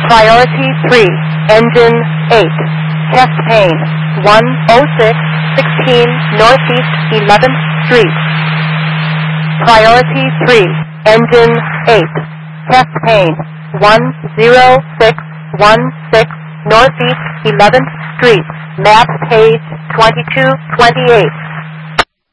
Priority 3, Engine 8, Chest Pain, 106, 16 Northeast 11th Street. Priority 3, Engine 8, Chest Pain, 10616 Northeast 11th Street, map page 2228.